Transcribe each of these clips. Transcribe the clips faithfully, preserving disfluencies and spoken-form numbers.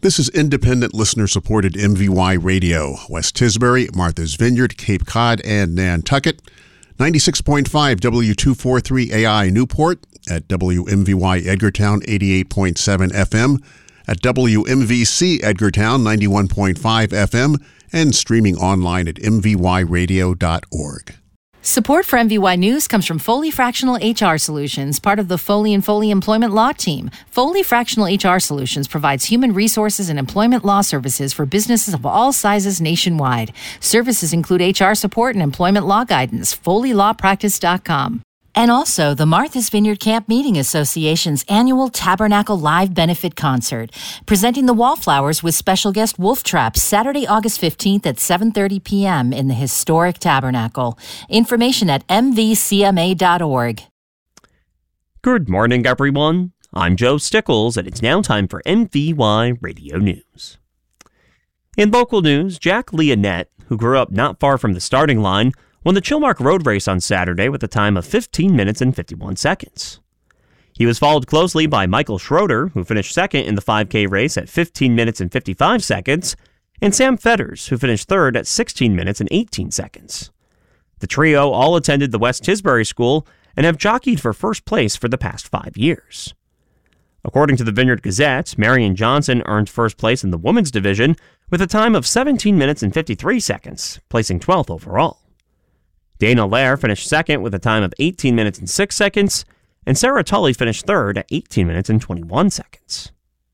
This is independent listener-supported M V Y Radio. West Tisbury, Martha's Vineyard, Cape Cod, and Nantucket. ninety-six point five W two forty-three A I Newport, at W M V Y Edgartown eighty-eight point seven F M, at W M V C Edgartown ninety-one point five F M, and streaming online at m v y radio dot org. Support for M V Y News comes from Foley Fractional H R Solutions, part of the Foley and Foley Employment Law Team. Foley Fractional H R Solutions provides human resources and employment law services for businesses of all sizes nationwide. Services include H R support and employment law guidance. foley law practice dot com. And also, the Martha's Vineyard Camp Meeting Association's annual Tabernacle Live Benefit Concert, presenting the Wallflowers with special guest Wolf Trap Saturday, August fifteenth at seven thirty p.m. in the historic Tabernacle. Information at m v c m a dot org. Good morning, everyone. I'm Joe Stickles, and it's now time for M V Y Radio News. In local news, Jack Leonette, who grew up not far from the starting line, won the Chilmark Road Race on Saturday with a time of fifteen minutes and fifty-one seconds. He was followed closely by Michael Schroeder, who finished second in the five K race at fifteen minutes and fifty-five seconds, and Sam Fetters, who finished third at sixteen minutes and eighteen seconds. The trio all attended the West Tisbury School and have jockeyed for first place for the past five years. According to the Vineyard Gazette, Marion Johnson earned first place in the women's division with a time of seventeen minutes and fifty-three seconds, placing twelfth overall. Dana Lair finished second with a time of eighteen minutes and six seconds, and Sarah Tully finished third at eighteen minutes and twenty-one seconds.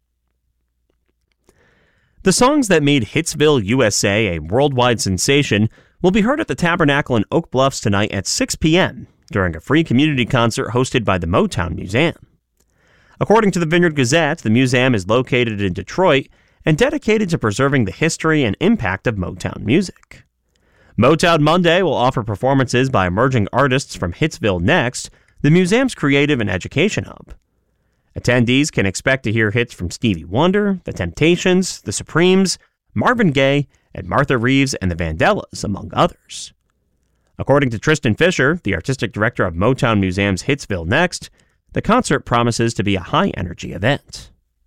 The songs that made Hitsville, U S A a worldwide sensation will be heard at the Tabernacle in Oak Bluffs tonight at six p.m. during a free community concert hosted by the Motown Museum. According to the Vineyard Gazette, the museum is located in Detroit and dedicated to preserving the history and impact of Motown music. Motown Monday will offer performances by emerging artists from Hitsville Next, the museum's creative and education hub. Attendees can expect to hear hits from Stevie Wonder, The Temptations, The Supremes, Marvin Gaye, and Martha Reeves and the Vandellas, among others. According to Tristan Fisher, the artistic director of Motown Museum's Hitsville Next, the concert promises to be a high-energy event.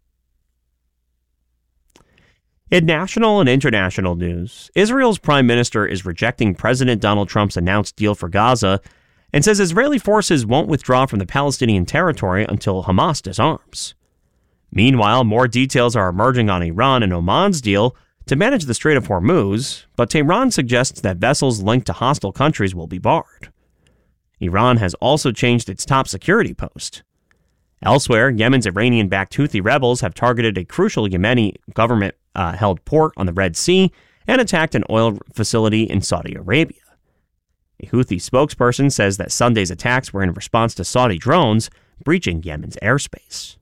In national and international news, Israel's prime minister is rejecting President Donald Trump's announced deal for Gaza and says Israeli forces won't withdraw from the Palestinian territory until Hamas disarms. Meanwhile, more details are emerging on Iran and Oman's deal to manage the Strait of Hormuz, but Tehran suggests that vessels linked to hostile countries will be barred. Iran has also changed its top security post. Elsewhere, Yemen's Iranian-backed Houthi rebels have targeted a crucial Yemeni government-held uh, port on the Red Sea and attacked an oil facility in Saudi Arabia. A Houthi spokesperson says that Sunday's attacks were in response to Saudi drones breaching Yemen's airspace.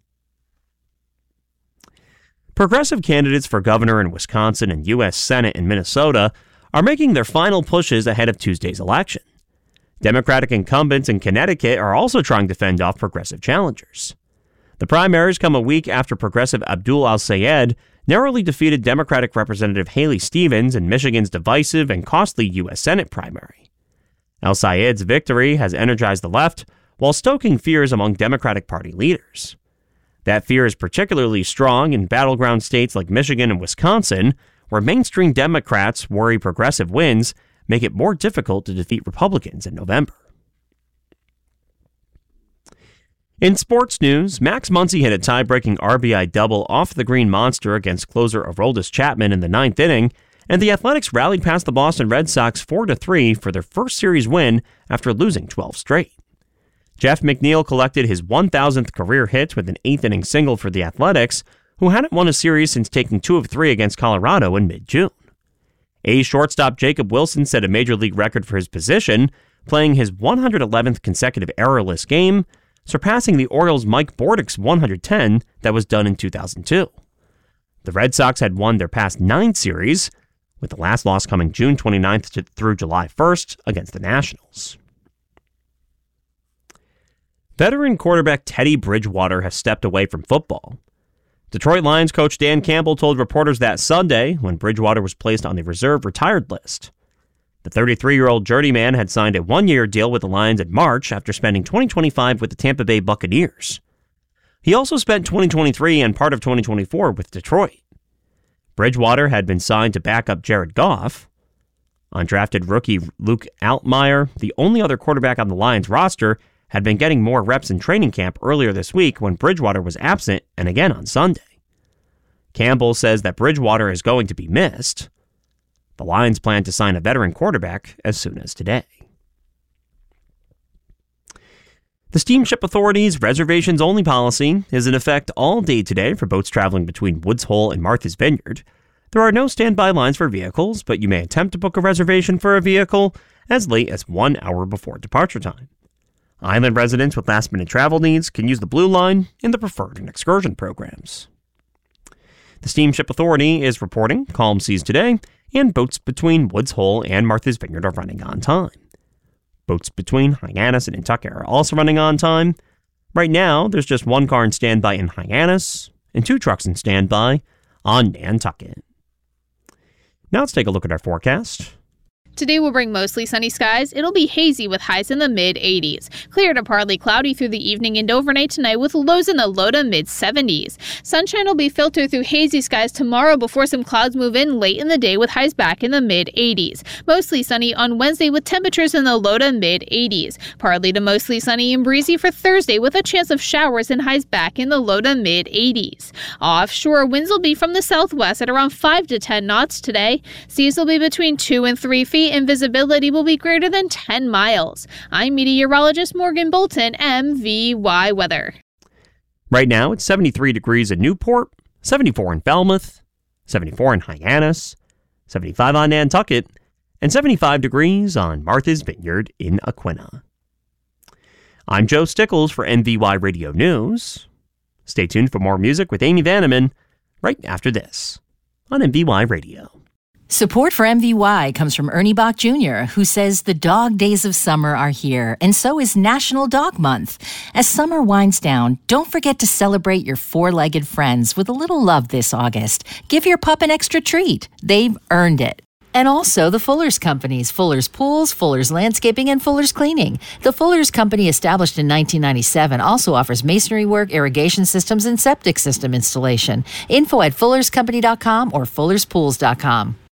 Progressive candidates for governor in Wisconsin and U S Senate in Minnesota are making their final pushes ahead of Tuesday's election. Democratic incumbents in Connecticut are also trying to fend off progressive challengers. The primaries come a week after progressive Abdul Al-Sayed narrowly defeated Democratic Representative Haley Stevens in Michigan's divisive and costly U S Senate primary. Al-Sayed's victory has energized the left while stoking fears among Democratic Party leaders. That fear is particularly strong in battleground states like Michigan and Wisconsin, where mainstream Democrats worry progressive wins make it more difficult to defeat Republicans in November. In sports news, Max Muncy hit a tie-breaking R B I double off the Green Monster against closer Aroldis Chapman in the ninth inning, and the Athletics rallied past the Boston Red Sox four to three for their first series win after losing twelve straight. Jeff McNeil collected his one thousandth career hit with an eighth-inning single for the Athletics, who hadn't won a series since taking two of three against Colorado in mid-June. A's shortstop Jacob Wilson set a major league record for his position, playing his one hundred eleventh consecutive errorless game, surpassing the Orioles' Mike Bordick's one hundred ten that was done in two thousand two. The Red Sox had won their past nine series, with the last loss coming June twenty-ninth to, through July first against the Nationals. Veteran quarterback Teddy Bridgewater has stepped away from football. Detroit Lions coach Dan Campbell told reporters that Sunday when Bridgewater was placed on the reserve retired list. The thirty-three-year-old journeyman had signed a one-year deal with the Lions in March after spending twenty twenty-five with the Tampa Bay Buccaneers. He also spent twenty twenty-three and part of twenty twenty-four with Detroit. Bridgewater had been signed to back up Jared Goff. Undrafted rookie Luke Altmaier, the only other quarterback on the Lions roster, had been getting more reps in training camp earlier this week when Bridgewater was absent and again on Sunday. Campbell says that Bridgewater is going to be missed. The Lions plan to sign a veteran quarterback as soon as today. The Steamship Authority's reservations-only policy is in effect all day today for boats traveling between Woods Hole and Martha's Vineyard. There are no standby lines for vehicles, but you may attempt to book a reservation for a vehicle as late as one hour before departure time. Island residents with last-minute travel needs can use the Blue Line in the Preferred and Excursion programs. The Steamship Authority is reporting calm seas today, and boats between Woods Hole and Martha's Vineyard are running on time. Boats between Hyannis and Nantucket are also running on time. Right now, there's just one car in standby in Hyannis and two trucks in standby on Nantucket. Now let's take a look at our forecast. Today will bring mostly sunny skies. It'll be hazy with highs in the mid eighties. Clear to partly cloudy through the evening and overnight tonight with lows in the low to mid seventies. Sunshine will be filtered through hazy skies tomorrow before some clouds move in late in the day with highs back in the mid eighties. Mostly sunny on Wednesday with temperatures in the low to mid eighties. Partly to mostly sunny and breezy for Thursday with a chance of showers and highs back in the low to mid eighties. Offshore winds will be from the southwest at around five to ten knots today. Seas will be between two and three feet. And visibility will be greater than ten miles. I'm meteorologist Morgan Bolton, M V Y Weather. Right now, it's seventy-three degrees in Newport, seventy-four in Falmouth, seventy-four in Hyannis, seventy-five on Nantucket, and seventy-five degrees on Martha's Vineyard in Aquina. I'm Joe Stickles for M V Y Radio News. Stay tuned for more music with Amy Vanneman right after this on M V Y Radio. Support for M V Y comes from Ernie Bach Junior, who says the dog days of summer are here, and so is National Dog Month. As summer winds down, don't forget to celebrate your four-legged friends with a little love this August. Give your pup an extra treat. They've earned it. And also the Fuller's Companies, Fuller's Pools, Fuller's Landscaping, and Fuller's Cleaning. The Fuller's Company, established in nineteen ninety-seven, also offers masonry work, irrigation systems, and septic system installation. Info at fullers company dot com or fullers pools dot com.